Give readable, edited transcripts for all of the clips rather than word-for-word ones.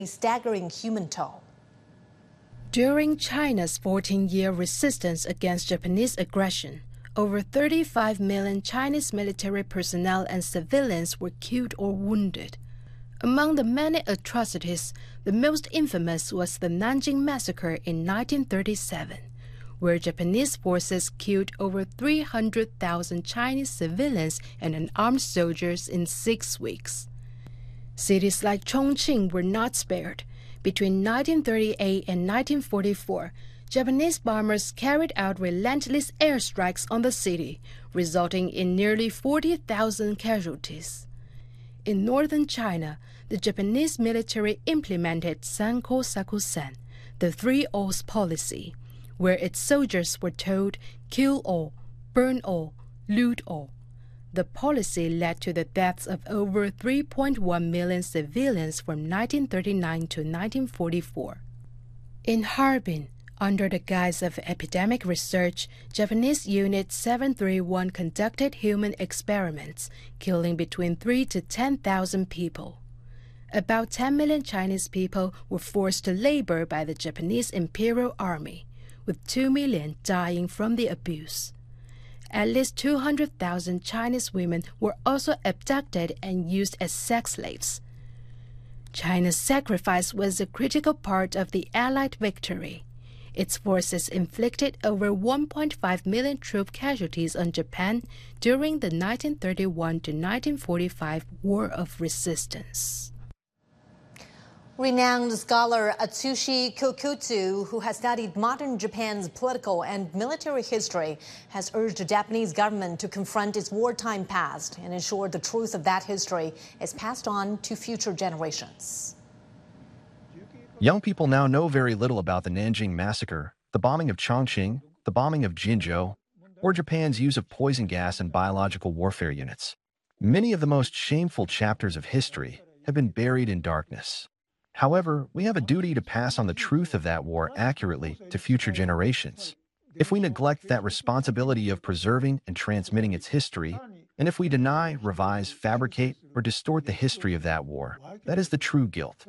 a staggering human toll. During China's 14-year resistance against Japanese aggression, over 35 million Chinese military personnel and civilians were killed or wounded. Among the many atrocities, the most infamous was the Nanjing Massacre in 1937, where Japanese forces killed over 300,000 Chinese civilians and unarmed soldiers in 6 weeks. Cities like Chongqing were not spared. Between 1938 and 1944, Japanese bombers carried out relentless airstrikes on the city, resulting in nearly 40,000 casualties. In northern China, the Japanese military implemented Sanko Sakusen, the 3 O's policy, where its soldiers were told, kill all, burn all, loot all. The policy led to the deaths of over 3.1 million civilians from 1939 to 1944. In Harbin, under the guise of epidemic research, Japanese Unit 731 conducted human experiments, killing between 3,000 to 10,000 people. About 10 million Chinese people were forced to labor by the Japanese Imperial Army, with 2 million dying from the abuse. At least 200,000 Chinese women were also abducted and used as sex slaves. China's sacrifice was a critical part of the Allied victory. Its forces inflicted over 1.5 million troop casualties on Japan during the 1931 to 1945 War of Resistance. Renowned scholar Atsushi Kokotsu, who has studied modern Japan's political and military history, has urged the Japanese government to confront its wartime past and ensure the truth of that history is passed on to future generations. Young people now know very little about the Nanjing Massacre, the bombing of Chongqing, the bombing of Jinzhou, or Japan's use of poison gas and biological warfare units. Many of the most shameful chapters of history have been buried in darkness. However, we have a duty to pass on the truth of that war accurately to future generations. If we neglect that responsibility of preserving and transmitting its history, and if we deny, revise, fabricate, or distort the history of that war, that is the true guilt.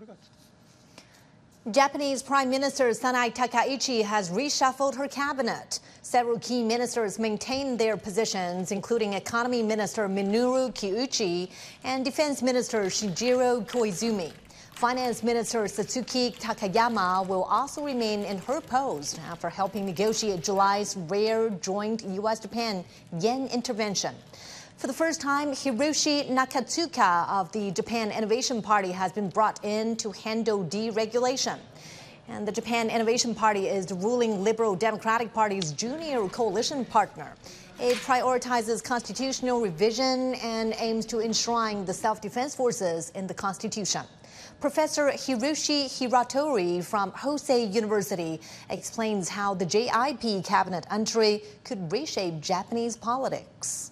Japanese Prime Minister Sanai Takaichi has reshuffled her cabinet. Several key ministers maintain their positions, including Economy Minister Minoru Kiuchi and Defense Minister Shijiro Koizumi. Finance Minister Satsuki Takayama will also remain in her post after helping negotiate July's rare joint U.S.-Japan yen intervention. For the first time, Hiroshi Nakatsuka of the Japan Innovation Party has been brought in to handle deregulation. And the Japan Innovation Party is the ruling Liberal Democratic Party's junior coalition partner. It prioritizes constitutional revision and aims to enshrine the self-defense forces in the Constitution. Professor Hiroshi Hiratori from Hosei University explains how the JIP cabinet entry could reshape Japanese politics.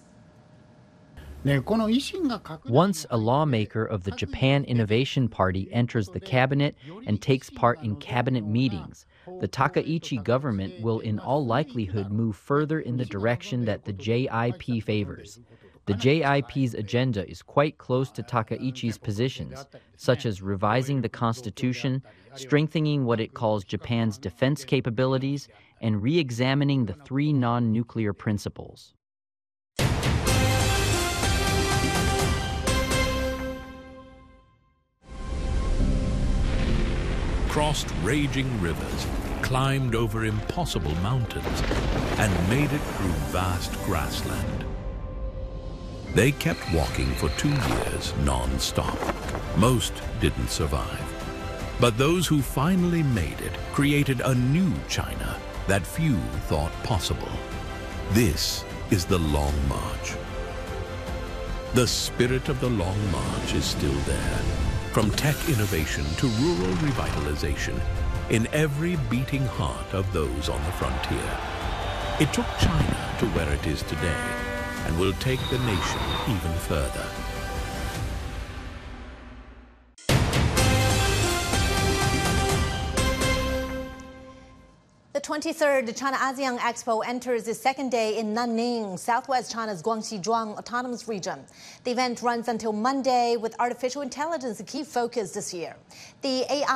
Once a lawmaker of the Japan Innovation Party enters the cabinet and takes part in cabinet meetings, the Takaichi government will in all likelihood move further in the direction that the JIP favors. The JIP's agenda is quite close to Takaichi's positions, such as revising the constitution, strengthening what it calls Japan's defense capabilities, and re-examining the 3 non-nuclear principles. Crossed raging rivers, climbed over impossible mountains, and made it through vast grassland. They kept walking for 2 years non-stop. Most didn't survive. But those who finally made it created a new China that few thought possible. This is the Long March. The spirit of the Long March is still there. From tech innovation to rural revitalization, in every beating heart of those on the frontier. It took China to where it is today, and will take the nation even further. The 23rd China ASEAN Expo enters its second day in Nanning, southwest China's Guangxi-Zhuang Autonomous Region. The event runs until Monday, with artificial intelligence a key focus this year. The AI